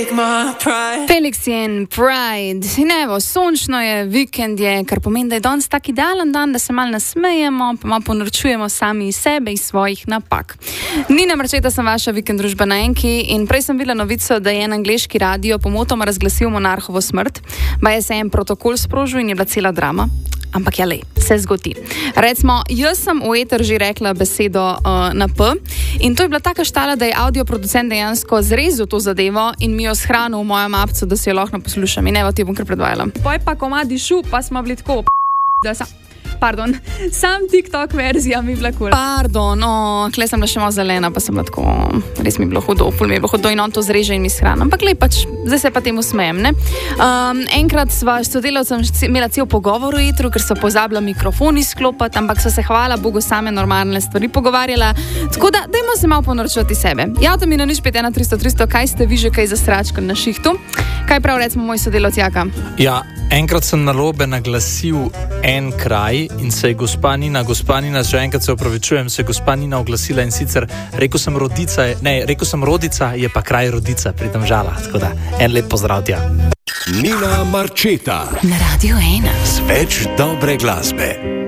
Felix in Pride. In evo, sončno je, vikend je, kar pomeni, da je danes tak idealen dan, da se malo nasmejemo, pa malo ponorčujemo sami iz sebe, iz svojih napak. Nina Marčeta, sem vaša vikend družba na Enki in prej sem videla novico, da je en angleški radio pomotoma razglasil monarhovo smrt, baje se en protokol sprožil in je bila cela drama. Ampak ja, lej, se zgodi. Recimo, jaz sem v eter že rekla besedo na P in to je bila taka štala, da je audioproducent dejansko zrezal to zadevo in mi jo shranil v mojem apcu, da si jo lahko poslušam. In evo, ti bom kar predvajala. Poj pa komadi šu, pa smo bili tako Pardon, sam TikTok verzija mi je bila kul. Pardon, kle sem bila še malo zelena, pa sem bila tako, res mi je bilo hudo, ful mi je bilo hudo in on to zreže in mi shrana. Ampak lej, pač, zdaj se pa temu smejem, ne? Enkrat sva s sodelavcem imela cel pogovor v etru, ker so pozabila mikrofon izklopiti, ampak so se, hvala Bogu, same normalne stvari pogovarjala. Tako da, dajmo se malo ponorčati sebe. Javite mi na 051 300 300, kaj ste vi že kaj za sračko na šihtu? Kaj prav recimo moj sodelavc Jaka? Ja, enkrat sem narobe naglasil en kraj in se je gospa Nina, že enkrat se opravičujem, se je gospa Nina oglasila in sicer rekel sem Rodica, je pa kraj Rodica pri Domžalah, tako da en lep pozdrav tja. Nina Marčeta na Radio 1 z več dobre glasbe.